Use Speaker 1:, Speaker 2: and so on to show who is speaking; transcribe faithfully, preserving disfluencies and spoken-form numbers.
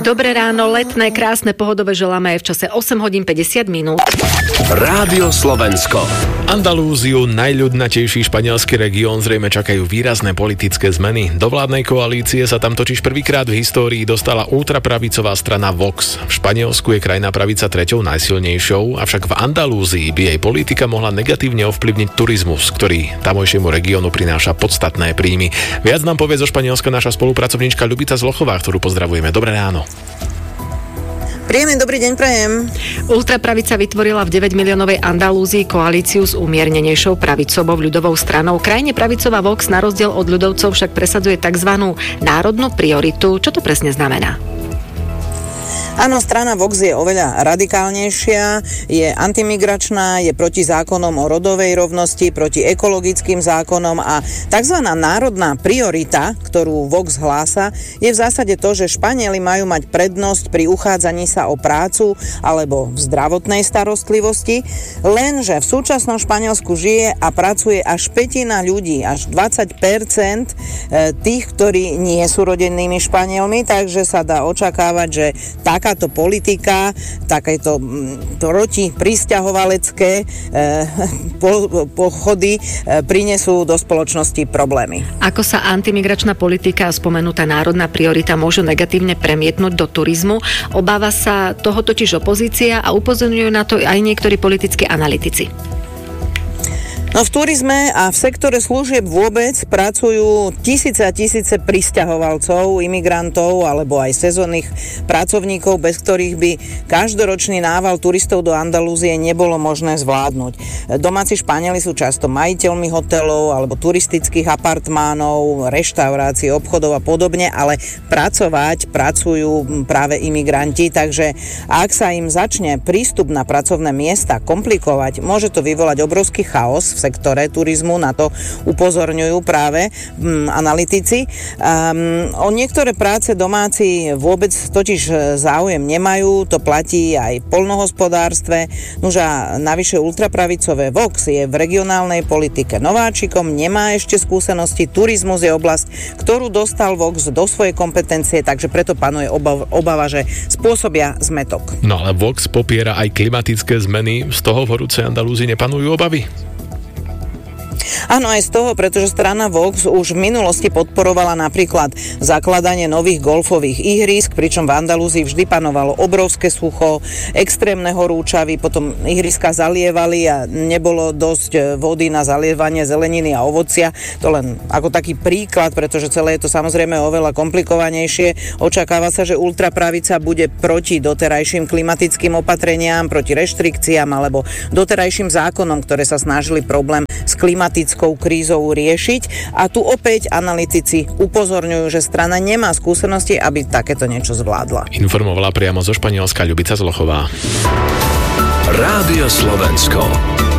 Speaker 1: Dobré ráno, letné, krásne, pohodové želáme aj v čase osem hodín päťdesiat minút.
Speaker 2: Rádio Slovensko.
Speaker 3: Andalúziu, najľudnatejší španielský región, zrejme čakajú výrazné politické zmeny. Do vládnej koalície sa tam totiž prvýkrát v histórii dostala ultrapravicová strana Vox. V Španielsku je krajná pravica treťou najsilnejšou, avšak v Andalúzii by jej politika mohla negatívne ovplyvniť turizmus, ktorý tamojšiemu regiónu prináša podstatné príjmy. Viac nám povie zo Španielska naša spolupracovníčka Ľubica Zlochová, ktorú pozdravujeme. Dobré ráno.
Speaker 4: Príjemný dobrý deň prajem.
Speaker 1: Ultrapravica vytvorila v deväť miliónovej Andalúzii koalíciu s umiernenejšou pravicovou ľudovou stranou. Krajne pravicová Vox na rozdiel od ľudovcov však presadzuje tzv. Národnú prioritu. Čo to presne znamená?
Speaker 4: Áno, strana Vox je oveľa radikálnejšia, je antimigračná, je proti zákonom o rodovej rovnosti, proti ekologickým zákonom a tzv. Národná priorita, ktorú Vox hlása, je v zásade to, že Španieli majú mať prednosť pri uchádzaní sa o prácu alebo v zdravotnej starostlivosti, lenže v súčasnom Španielsku žije a pracuje až pätina ľudí, až dvadsať percent tých, ktorí nie sú rodennými Španielmi, takže sa dá očakávať, že tak takáto politika, takéto proti prisťahovalecké e, po, pochody e, prinesú do spoločnosti problémy.
Speaker 1: Ako sa antimigračná politika a spomenutá národná priorita môžu negatívne premietnúť do turizmu? Obáva sa toho totiž opozícia a upozorňujú na to aj niektorí politickí analytici.
Speaker 4: No v turizme a v sektore služieb vôbec pracujú tisíce a tisíce prisťahovalcov, imigrantov alebo aj sezónnych pracovníkov, bez ktorých by každoročný nával turistov do Andalúzie nebolo možné zvládnuť. Domáci Španieli sú často majiteľmi hotelov alebo turistických apartmánov, reštaurácií, obchodov a podobne, ale pracovať pracujú práve imigranti, takže ak sa im začne prístup na pracovné miesta komplikovať, môže to vyvolať obrovský chaos v sektore turizmu, na to upozorňujú práve um, analytici. Um, o niektoré práce domáci vôbec totiž záujem nemajú, to platí aj v poľnohospodárstve. Nuž a navyše ultrapravicové Vox je v regionálnej politike nováčikom, nemá ešte skúsenosti, turizmus je oblasť, ktorú dostal Vox do svojej kompetencie, takže preto panuje obav, obava, že spôsobia zmätok.
Speaker 3: No ale Vox popiera aj klimatické zmeny, z toho v horúcej Andalúzii nepanujú obavy?
Speaker 4: Áno, aj z toho, pretože strana Vox už v minulosti podporovala napríklad zakladanie nových golfových ihrísk, pričom v Andalúzii vždy panovalo obrovské sucho, extrémne horúčavy, potom ihriska zalievali a nebolo dosť vody na zalievanie zeleniny a ovocia. To len ako taký príklad, pretože celé je to samozrejme oveľa komplikovanejšie. Očakáva sa, že ultrapravica bude proti doterajším klimatickým opatreniam, proti reštrikciám alebo doterajším zákonom, ktoré sa snažili problém s klimatickou krízou riešiť. A tu opäť analytici upozorňujú, že strana nemá skúsenosti, aby takéto niečo zvládla.
Speaker 3: Informovala priamo zo Španielska Ľubica Zlochová.
Speaker 2: Rádio Slovensko.